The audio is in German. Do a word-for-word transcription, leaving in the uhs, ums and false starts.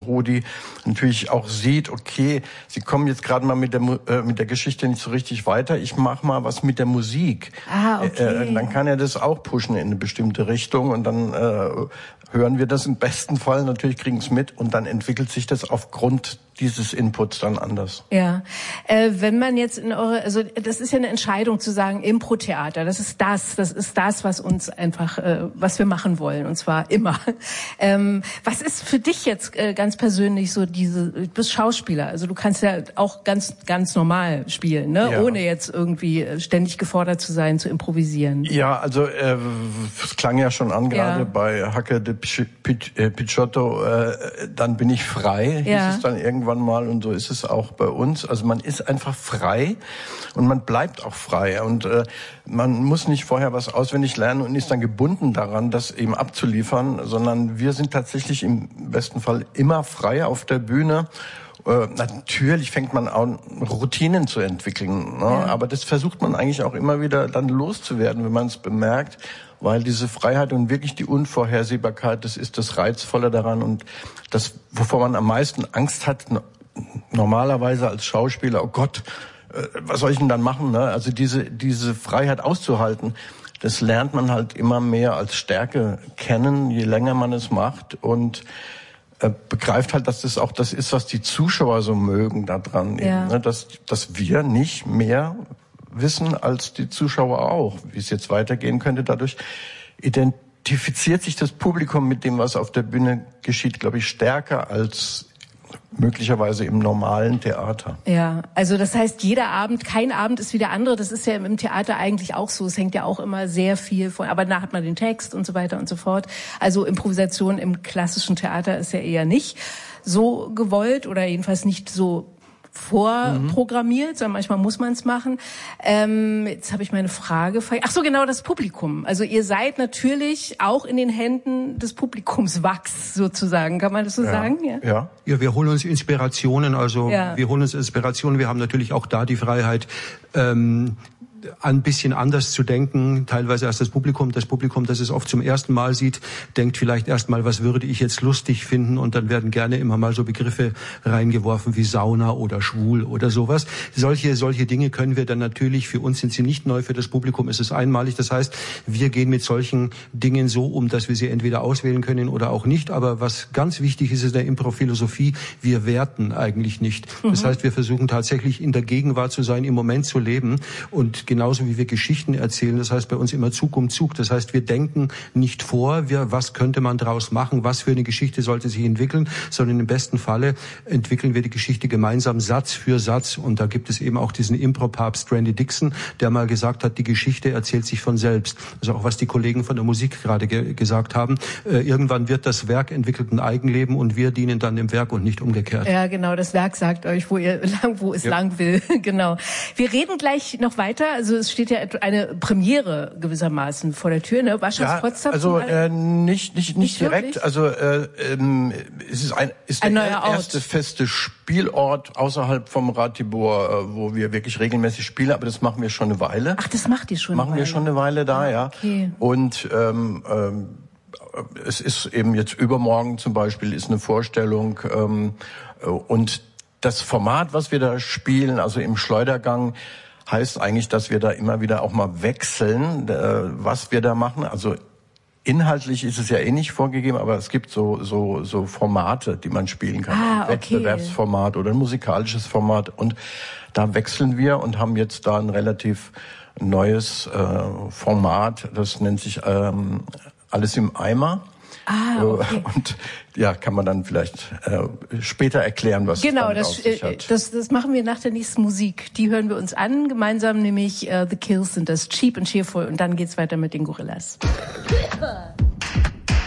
Rudi natürlich auch sieht, okay, sie kommen jetzt gerade mal mit der äh, mit der Geschichte nicht so richtig weiter, ich mach mal was mit der Musik. Ah, okay. Äh, dann kann er das auch pushen in eine bestimmte Richtung und dann äh, hören wir das im besten Fall, natürlich kriegen es mit und dann entwickelt sich das aufgrund dieses Inputs dann anders. Ja, äh, wenn man jetzt in eure, also das ist ja eine Entscheidung zu sagen, Impro-Theater, das ist das, das ist das, was uns einfach, äh, was wir machen wollen und zwar immer. Ähm, was ist für dich jetzt äh, ganz persönlich so diese, du bist Schauspieler, also du kannst ja auch ganz ganz normal spielen, ne, ja. ohne jetzt irgendwie ständig gefordert zu sein, zu improvisieren. Ja, also äh, es klang ja schon an gerade ja. bei Hacke de Picciotto, äh, dann bin ich frei, ja. hieß es dann irgendwann mal und so ist es auch bei uns. Also man ist einfach frei und man bleibt auch frei und äh, man muss nicht vorher was auswendig lernen und ist dann gebunden daran, das eben abzuliefern, sondern wir sind tatsächlich im besten Fall immer frei auf der Bühne. Äh, natürlich fängt man an, Routinen zu entwickeln, ne? Ja. Aber das versucht man eigentlich auch immer wieder dann loszuwerden, wenn man es bemerkt, weil diese Freiheit und wirklich die Unvorhersehbarkeit, das ist das Reizvolle daran und das, wovor man am meisten Angst hat, normalerweise als Schauspieler, oh Gott, was soll ich denn dann machen, ne? Also diese diese Freiheit auszuhalten, das lernt man halt immer mehr als Stärke kennen, je länger man es macht und äh, begreift halt, dass das auch das ist, was die Zuschauer so mögen daran, ja. eben, ne? Dass dass wir nicht mehr wissen als die Zuschauer auch, wie es jetzt weitergehen könnte. Dadurch identifiziert sich das Publikum mit dem, was auf der Bühne geschieht, glaube ich, stärker als möglicherweise im normalen Theater. Ja, also das heißt, jeder Abend, kein Abend ist wie der andere. Das ist ja im Theater eigentlich auch so. Es hängt ja auch immer sehr viel von, aber da hat man den Text und so weiter und so fort. Also Improvisation im klassischen Theater ist ja eher nicht so gewollt oder jedenfalls nicht so vorprogrammiert, sondern manchmal muss man es machen. Ähm, jetzt habe ich meine Frage ver- Ach so, genau, das Publikum. Also ihr seid natürlich auch in den Händen des Publikums Wachs sozusagen. Kann man das so ja. sagen? Ja. ja. Ja, wir holen uns Inspirationen. Also ja. wir holen uns Inspirationen. Wir haben natürlich auch da die Freiheit, ähm, ein bisschen anders zu denken, teilweise als das Publikum. Das Publikum, das es oft zum ersten Mal sieht, denkt vielleicht erst mal, was würde ich jetzt lustig finden? Und dann werden gerne immer mal so Begriffe reingeworfen wie Sauna oder schwul oder sowas. Solche, solche Dinge können wir dann natürlich, für uns sind sie nicht neu, für das Publikum ist es einmalig. Das heißt, wir gehen mit solchen Dingen so um, dass wir sie entweder auswählen können oder auch nicht. Aber was ganz wichtig ist in der Impro-Philosophie, wir werten eigentlich nicht. Mhm. Das heißt, wir versuchen tatsächlich in der Gegenwart zu sein, im Moment zu leben und genauso wie wir Geschichten erzählen, das heißt bei uns immer Zug um Zug. Das heißt, wir denken nicht vor, wir, was könnte man daraus machen, was für eine Geschichte sollte sich entwickeln, sondern im besten Falle entwickeln wir die Geschichte gemeinsam Satz für Satz. Und da gibt es eben auch diesen Impro-Papst Randy Dixon, der mal gesagt hat, die Geschichte erzählt sich von selbst. Also auch was die Kollegen von der Musik gerade ge- gesagt haben. Äh, irgendwann wird das Werk entwickelt ein Eigenleben und wir dienen dann dem Werk und nicht umgekehrt. Ja, genau, das Werk sagt euch, wo ihr lang, wo es ja. lang will. Genau. Wir reden gleich noch weiter. Also es steht ja eine Premiere gewissermaßen vor der Tür, ne? Waschers ja, Potsdam. Also äh, nicht nicht nicht, nicht direkt. Wirklich? Also äh, ähm, es ist ein ist ein der neuer erste Ort. feste Spielort außerhalb vom Ratibor, äh, wo wir wirklich regelmäßig spielen. Aber das machen wir schon eine Weile. Ach, das macht ihr schon. Machen eine Weile. wir schon eine Weile da, ah, ja. Okay. Und ähm, ähm, es ist eben jetzt übermorgen zum Beispiel ist eine Vorstellung ähm, und das Format, was wir da spielen, also im Schleudergang, heißt eigentlich, dass wir da immer wieder auch mal wechseln, äh, was wir da machen. Also inhaltlich ist es ja eh nicht vorgegeben, aber es gibt so so so Formate, die man spielen kann. Ah, ein Wettbewerbsformat oder ein musikalisches Format. Und da wechseln wir und haben jetzt da ein relativ neues äh, Format. Das nennt sich ähm, Alles im Eimer. Ah, okay. Und ja, kann man dann vielleicht äh, später erklären, was genau, es damit das, auf sich hat. Genau, das, das machen wir nach der nächsten Musik. Die hören wir uns an, gemeinsam nämlich uh, The Kills sind das Cheap and Cheerful und dann geht's weiter mit den Gorillas.